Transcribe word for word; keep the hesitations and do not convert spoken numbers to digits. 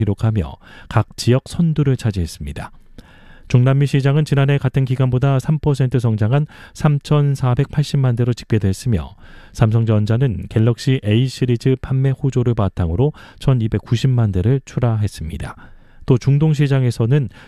기록하며 각 지역 선두를 차지했습니다. 중남미 시장은 지난해 같은 기간보다 삼 퍼센트 성장한 삼천사백팔십만 대로 집계됐으며 삼성전자는 갤럭시 A 시리즈 판매 호조를 바탕으로 천이백구십만 대를 출하했습니다. 또 중동 시장에서는